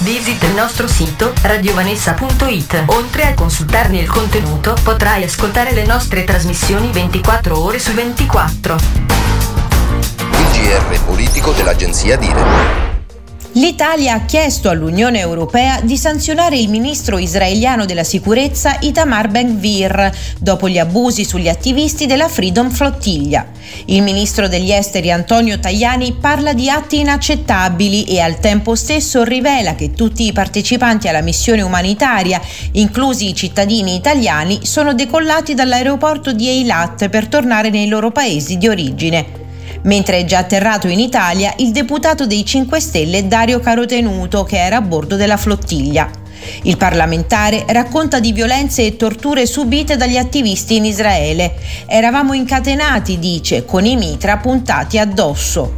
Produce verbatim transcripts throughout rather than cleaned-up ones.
Visita il nostro sito radiovanessa punto it. Oltre a consultarne il contenuto, potrai ascoltare le nostre trasmissioni ventiquattro ore su ventiquattro. Il G R politico dell'agenzia Dire. L'Italia ha chiesto all'Unione Europea di sanzionare il ministro israeliano della sicurezza Itamar Ben-Gvir dopo gli abusi sugli attivisti della Freedom Flottiglia. Il ministro degli esteri Antonio Tajani parla di atti inaccettabili e al tempo stesso rivela che tutti i partecipanti alla missione umanitaria, inclusi i cittadini italiani, sono decollati dall'aeroporto di Eilat per tornare nei loro paesi di origine. Mentre è già atterrato in Italia il deputato dei cinque Stelle Dario Carotenuto, che era a bordo della flottiglia. Il parlamentare racconta di violenze e torture subite dagli attivisti in Israele. Eravamo incatenati, dice, con i mitra puntati addosso.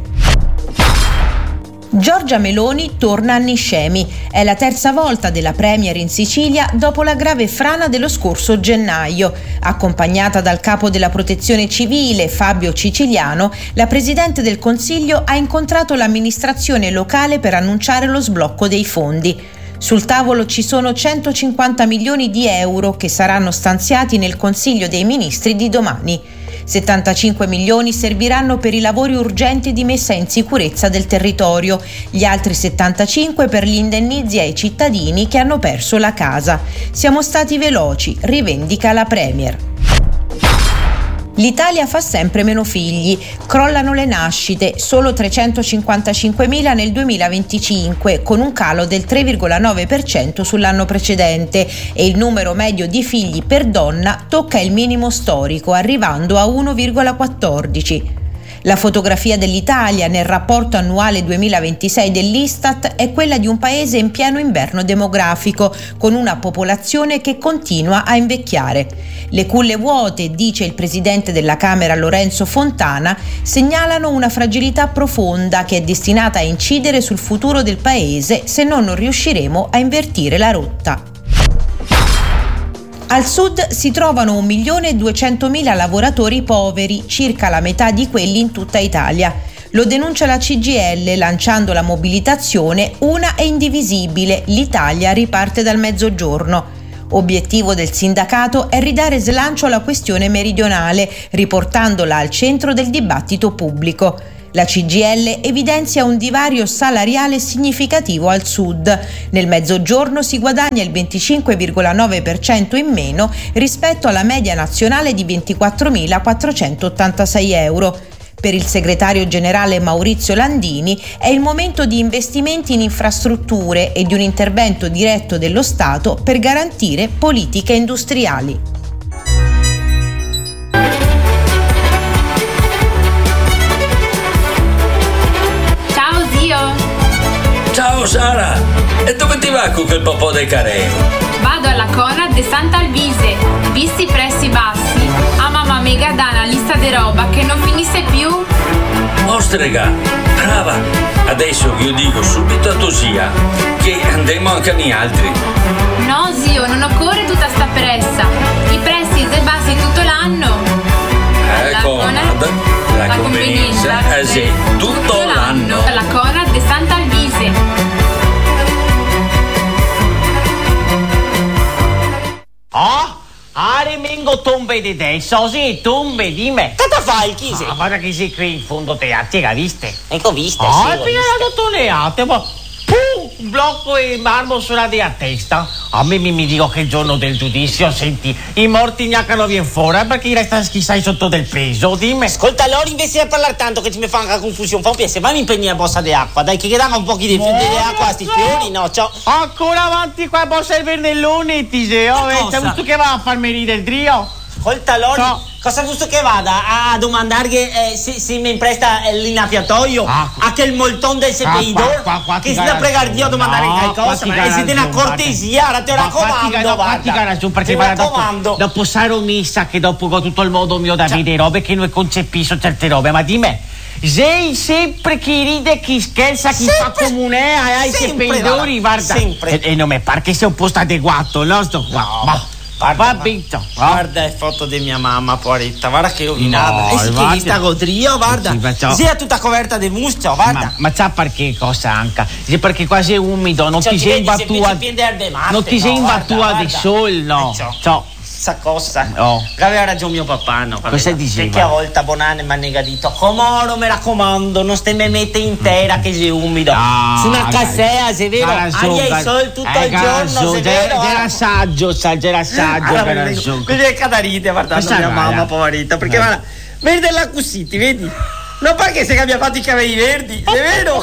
Giorgia Meloni torna a Niscemi. È la terza volta della premier in Sicilia dopo la grave frana dello scorso gennaio. Accompagnata dal capo della Protezione Civile, Fabio Ciciliano, la Presidente del Consiglio ha incontrato l'amministrazione locale per annunciare lo sblocco dei fondi. Sul tavolo ci sono centocinquanta milioni di euro che saranno stanziati nel Consiglio dei Ministri di domani. settantacinque milioni serviranno per i lavori urgenti di messa in sicurezza del territorio, gli altri settantacinque per gli indennizzi ai cittadini che hanno perso la casa. Siamo stati veloci, rivendica la Premier. L'Italia fa sempre meno figli, crollano le nascite, solo trecentocinquantacinquemila nel duemilaventicinque, con un calo del tre virgola nove per cento sull'anno precedente, e il numero medio di figli per donna tocca il minimo storico, arrivando a uno virgola quattordici. La fotografia dell'Italia nel rapporto annuale duemilaventisei dell'Istat è quella di un paese in pieno inverno demografico, con una popolazione che continua a invecchiare. Le culle vuote, dice il presidente della Camera Lorenzo Fontana, segnalano una fragilità profonda che è destinata a incidere sul futuro del paese se non riusciremo a invertire la rotta. Al sud si trovano un milione e duecentomila lavoratori poveri, circa la metà di quelli in tutta Italia. Lo denuncia la C G I L lanciando la mobilitazione Una è indivisibile, l'Italia riparte dal mezzogiorno. Obiettivo del sindacato è ridare slancio alla questione meridionale, riportandola al centro del dibattito pubblico. La C G I L evidenzia un divario salariale significativo al sud. Nel mezzogiorno si guadagna il venticinque virgola nove per cento in meno rispetto alla media nazionale di ventiquattromilaquattrocentottantasei euro. Per il segretario generale Maurizio Landini è il momento di investimenti in infrastrutture e di un intervento diretto dello Stato per garantire politiche industriali. Ciao Sara, e dove ti va con quel popò dei carei? Vado alla Conad de Sant'Alvise, visti i prezzi bassi, a mamma mega dà una lista di roba che non finisse più. Ostrega, brava, adesso io dico subito a tua zia che andiamo anche a noi altri. No zio, non occorre tutta sta pressa, i prezzi sono bassi tutto l'anno. Eh, la Conad, Conad la, la convenienza, eh sì, tutto, tutto l'anno. l'anno. La Conad de Sant'Alvise. Oh, are mengo tombe di te, so sì, tombe di me. Cosa fai il chise? Ah, guarda che sei qui in fondo te, a te che viste? Ecco viste, ah, sì, e appena tutto le altre, ma pum, un blocco e marmo sulla tua testa. A me mi, mi dico che il giorno del giudizio, senti, i morti gnaccano vien fuori, eh, perché restano schissai sotto del peso, dimmi. Ascolta, allora invece di parlare tanto che ti mi fa anche confusione, fa un piacere, fammi impegnare a bossa di acqua, dai, che danno un po' di acqua a sti fiori, no, ciao. Ancora avanti qua, posso il vernellone, ti sei, oh, eh, c'è visto che va a farmi ridere il trio? Ascolta, Lori, no. Cosa giusto che vada a domandare eh, se, se mi presta l'inaffiatoio ah, a che il molton del sepeidor che si da pregare Dio a domandare no, qualcosa, ma siete una cortesia, ora te raccomando, guarda. Ti raccomando. Dopo sarò messa che dopo con tutto il mondo mio da vedere robe che non concepisco certe robe, ma di me. Sei sempre chi ride, chi scherza, chi sempre, fa comune ai sepeidori, guarda. Sempre. E, e non mi pare che sia un posto adeguato, no? Sto qua. No. Ma. Guarda, Va vinto. guarda le foto di mia mamma, poretta, guarda che rovinata. No, e si guarda. che sta godrio, guarda. Sì, faccio- Si è tutta coperta di muscio, guarda. Ma, ma sa perché cosa anche? Sì, perché quasi è umido, non Cioè, ti ti sei vedi, se imbattuta. si piende erbe matte, Non ti no, sei guarda, imbattuta di guarda. sol, no. Eh, ciao. Ciao. Sta cosa. Oh. Aveva ragione mio papà, no? Cosa diceva? Perché a volte Bonanne mi ha negato. Comoro, mi raccomando, non stai me mette intera che sei umido. Ah, Su una dai. cassea, se vero? C'ha ragione, Hai dai. il sol tutto Eh, il giorno, se vero? Era saggio, saggio, era saggio. Allora, era vedi, ragione. vedi che catarite guardando Questa mia guarda. mamma, poveretta. Perché Eh. guarda, vedi la cusiti, vedi? Non perché se abbia fatto i capelli verdi, è vero?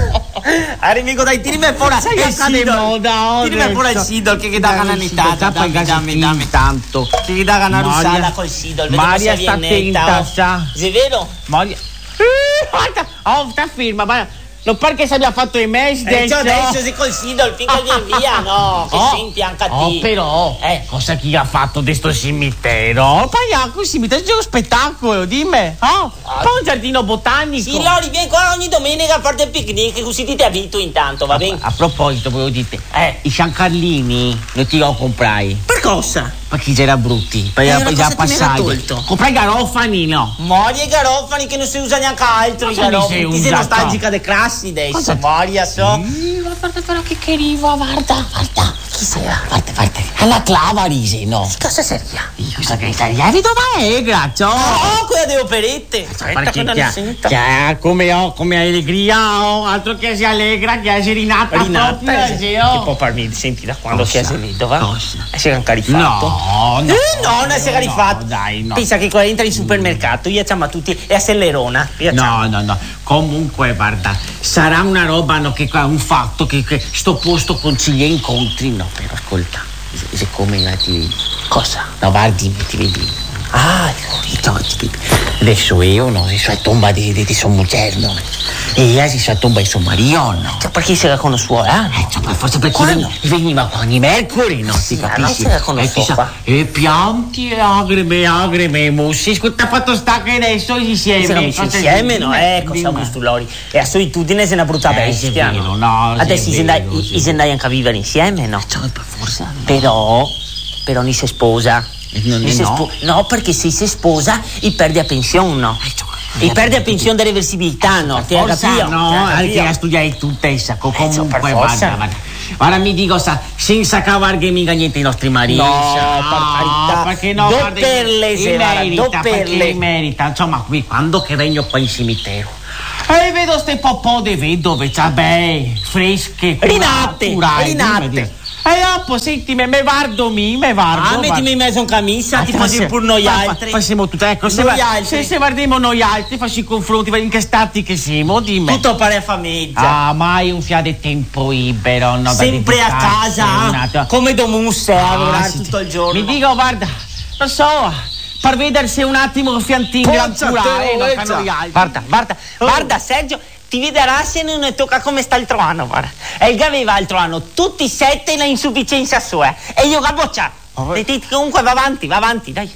Arrivico dai, tirimi fuori Sai il che sta di sidol. moda, oh, Tirimi fuori il adesso. sidol che che dà Dai, cananità. sì, tappa il gasetino tanto. Che gli dà una Maria- russata col sidol. vediamo Maria se sta viene netta, attenta, oh. sa. È vero? Maria. Eh, guarda, oh, sta firma, ma non perché si abbia fatto i mesi Eh, adesso. adesso si col sidol finché viene via, no? Che Oh, senti anche a te. oh, però, Eh. cosa chi ha fatto di sto cimitero? Paiacco, il cimitero è un spettacolo, dimmi. Oh, poi un giardino botanico. Sì, Lori, vieni qua ogni domenica a fare il picnic, così ti abitui intanto, va bene? A proposito, volevo dire, Eh. i ciancarlini non ti lo comprai. Per cosa? Perché c'era brutti, per Eh, già una cosa che mi era passati. tolto. Comprai garofani, no? Moria e garofani che non si usa neanche altro, i Cosa mi garofani. sei Ti sei usato? nostalgica dei crassi adesso, Cosa ti- Moria, so. Sì, ma guarda però che carino, guarda, guarda. Chi sei? Guarda, guarda. Alla clavarisi, no? Cosa seria? Io cosa che stai? Hai vedo mai, grazie. Oh, quella delle operette. Aspetta Perché che non che, ne sento. che, come, oh, come allegria, oh, altro che si allegra, che si rinata Rinata, proprio, eh, sì, che oh. può farmi, senti, da quando Cosa? si è venuto, va? Cosa? E si è incaricato. No, no. Eh, no, non si è caricato. No, dai, no. Pensa che quando entra in supermercato, io chiamo tutti e accelerona. Io chiamo. No, no, no. Comunque, guarda, sarà una roba, no, che un fatto che, che sto posto consiglia incontri, no, però ascolta, se, se come la ti vedi. Cosa? No, guardi, ti vedi. Ah, No, ti vedi. Adesso io, no, si sa tomba di, di, di sua moglie, no. E ella si sa tomba di suo marito, no. cioè, perché si la conosco, eh? Eh, cioè, forse perché Quando? veni- veniva ogni mercoledì, no? Sì, Ti ma capisci? non se la conosco E ti sa- qua. E pianti, e agreme, agreme, mussi. Scusa, fatto sta che adesso insieme. Se non mi Cosa- insieme, no? dimmi, Eh, cosa dimmi. gusto Lori? E a solitudine se è una brutta Eh, bestia, sì, è vero, no? no, sì, Adesso è si andai- vero, i- sì. si andai anche a vivere insieme, no? Cioè, per forza. Però, però non si sposa. Non- Non si no? spo- no, perché se si sposa, i perde a pensione, no? E perde a pensione della reversibilità, no? Ti hai Forza capito? no, Ti hai anche capito? a studiare tutta essa, co- Eh, so, comunque per guarda, forza. guarda. Ora mi dico, sa, senza cavarghe mica niente i nostri mariti. No, per carità. Perché no, Do guarda, per le, i se guarda, merita, do per perché le. i merita. Insomma, qui quando che regno qua in cimitero. E vedo ste popò de vedove, cioè, beh, fresche, Rinate, curate, rinate. dimmi, dimmi. E dopo, senti, me, me vardo mi, me vardo. Ah, guarda. mettimi in mezzo un camicia, ti facciamo pure noi Fa- fa- altri. Facciamo tutto, ecco, se, Noi va- altri. se, se guardiamo noi altri, facci i confronti, in che stati che siamo, dimmi. Tutto pare a famiglia. Ah, mai un fiato tempo libero, no, da Sempre a dedicarsi, casa, un attimo. come domusse a Ah, lavorare sì, tutto sì. il giorno. Mi dico, guarda, non so, per vedersi un attimo fiantino gran Forza, curare, te, no, eh, che già. noi altri. Guarda, guarda, Oh. guarda Sergio, ti vedrà se non ne tocca come sta l'altro anno, guarda. E il aveva l'altro anno tutti e sette la insufficienza sua e io la boccia. Vedete, comunque va avanti, va avanti, dai.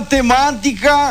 Matematica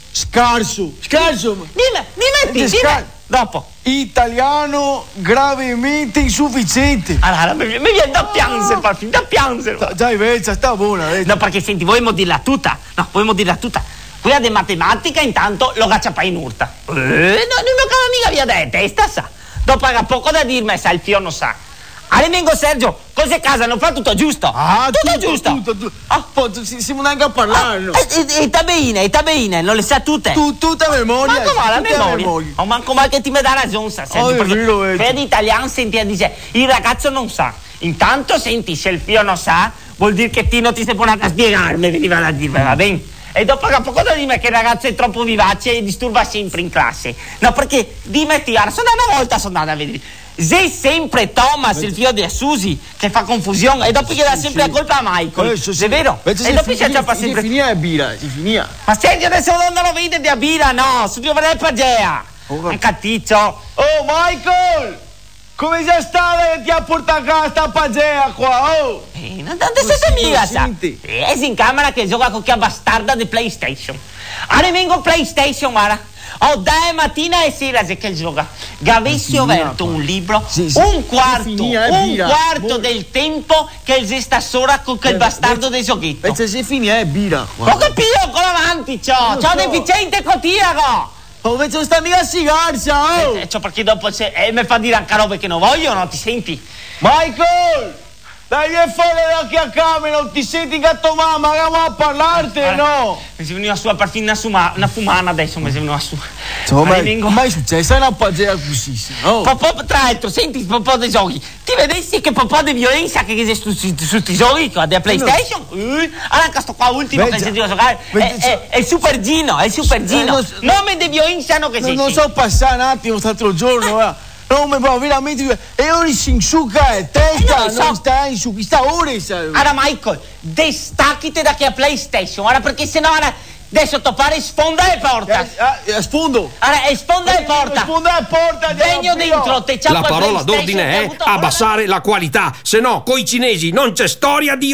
scarso. Scarso. Dimmi, dimmi, È dimmi, scar- dopo. Italiano gravemente insufficiente. Allora, mi, mi viene da piangere, proprio, da piangere. Dai, Vezza, sta buona. eh. No, perché senti, vogliamo dirla tutta. No, vogliamo dirla tutta. Quella di matematica intanto lo caccia in urta. Eh, no, non ho mica via da testa, sa. Dopo ha poco da dirmi, sa, il fio non sa. Arrivengo Sergio, cos'è casa? Non fa tutto giusto? Ah, tutto, tutto, giusto. tutto, tutto. Ah. Poi si, si neanche a parlare. no? E, e, e tabeine, e tabeine, non le sa tutte. Tu, tutta memoria. Manco male la tutta memoria. Oh, manco male che ti mi dà ragione, sa, Sergio, Oh, è perché vero, è per l'italiano senti a dice, il ragazzo non sa. Intanto senti, se il fio non sa, vuol dire che Tino ti sei portato a spiegarmi, veniva da dirmi, va bene? E dopo che poco da dirmi che il ragazzo è troppo vivace e disturba sempre in classe. No, perché dimmi, Tiara, sono andata una volta, sono andata a vedere. Sei sempre Thomas, il figlio di Susi, che fa confusione e dopo gli dà sempre la colpa a Michael. Adesso sì. È vero? Adesso E si dopo ci finia- acciappa si sempre. finia la birra, si finia. Ma senti, adesso non lo vede di Abira, no, su devo vedere Pagea. Oh, È catticcio. Oh, Michael! Come sei stata che ti ha portato a casa sta pagea qua, oh? Eh, non non sei mica, sa. senti. Eh, si in camera che gioca con quella bastarda di PlayStation. Ora vengo PlayStation, guarda. Oh, dai, mattina e sera se che gioca. Che avessi aperto un libro, Sì, sì. un quarto, Finì, eh, un Bira. quarto Mo- del tempo che si sta sola con quel Eh, bastardo eh, dei socchetto. E se si finì, eh, Bira. Ho capito, ancora avanti, ciò. Lo Ciò so. deficiente cotirago. Oh, penso sta mica a sigarza, oh! Eh, ciò perché dopo se, eh, mi fa dire anche robe che non voglio, no? Ti senti? Michael! Dai via fuori da qui a camera, non ti senti gatto mamma, andiamo a parlarti, no? Mi si veniva su a partire una, suma, una fumana adesso, mi si veniva su. Insomma, Ma vengo- mai è successo? È una pagella così, no? Popò, tra l'altro, senti Popò dei giochi. Ti vedessi che Popò di violenza che esiste su su- su sti giochi qua della PlayStation? Eh, allora sto qua ultimo Beh, che già. sentivo giocare. È, Beh, è, è il Super Gino, è il Super Gino. non so- Nome di violenza no che Non, sei. non so passare un attimo l'altro giorno, guarda. Non mi può veramente. E ora si insucca e testa, Eh, non lo so. non sta in su, sta ora, sai. Allora Michael, destacchiti da che a PlayStation, ora perché sennò ora adesso toppare sfonda le porta. Eh, eh, sfondo. Allora, e sfonda le porta. Sfonda le porta. Vengo dentro, te c'ha La quel parola PlayStation d'ordine che ha è avuto ancora- abbassare la qualità, se no coi cinesi non c'è storia di